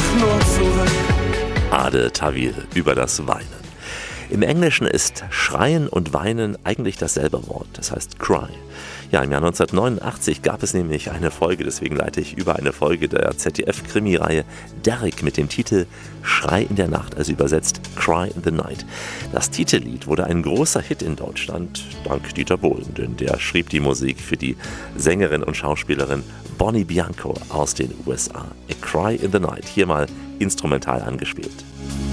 nur zurück. Ade Tawil über das Weinen. Im Englischen ist Schreien und Weinen eigentlich dasselbe Wort, das heißt Cry. Ja, im Jahr 1989 gab es nämlich eine Folge, deswegen leite ich über eine Folge der ZDF-Krimireihe Derrick mit dem Titel Schrei in der Nacht, also übersetzt Cry in the Night. Das Titellied wurde ein großer Hit in Deutschland, dank Dieter Bohlen, denn der schrieb die Musik für die Sängerin und Schauspielerin Bonnie Bianco aus den USA. A Cry in the Night, hier mal instrumental angespielt.